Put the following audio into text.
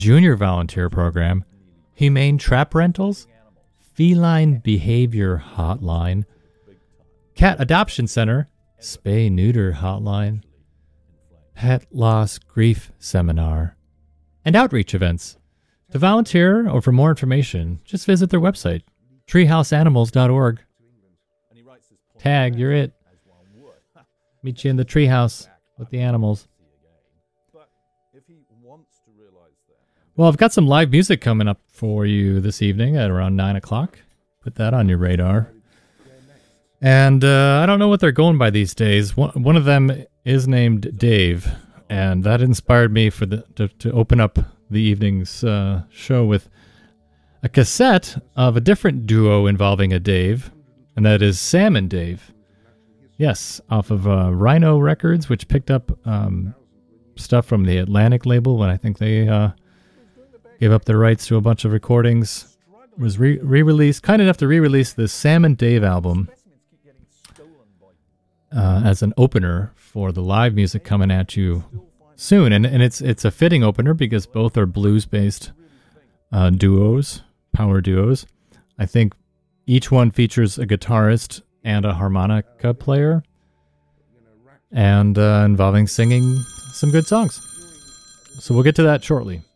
Junior Volunteer Program, Humane Trap Rentals, Feline Behavior Hotline, Cat Adoption Center, Spay Neuter Hotline, Pet Loss Grief Seminar, and outreach events. To volunteer or for more information, just visit their website, treehouseanimals.org. Tag, you're it. Meet you in the treehouse with the animals. Well, I've got some live music coming up for you this evening at around 9 o'clock. Put that on your radar. And I don't know what they're going by these days. One of them is named Dave, and that inspired me for to open up the evening's show with a cassette of a different duo involving a Dave, and that is Sam and Dave. Yes, off of Rhino Records, which picked up stuff from the Atlantic label when I think they gave up their rights to a bunch of recordings. Was re-released, kind enough to re-release the Sam and Dave album as an opener for the live music coming at you soon. And it's a fitting opener because both are blues-based duos, power duos. I think each one features a guitarist and a harmonica player, and involving singing some good songs. So we'll get to that shortly.